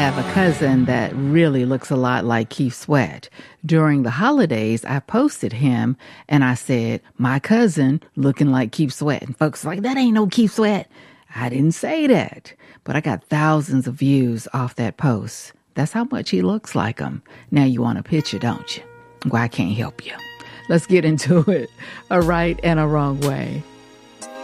have a cousin that really looks a lot like Keith Sweat. During the holidays, I posted him and I said, my cousin looking like Keith Sweat. And folks were like, that ain't no Keith Sweat. I didn't say that, but I got thousands of views off that post. That's how much he looks like him. Now you want a picture, don't you? Well, I can't help you. Let's get into it. A right and a wrong way.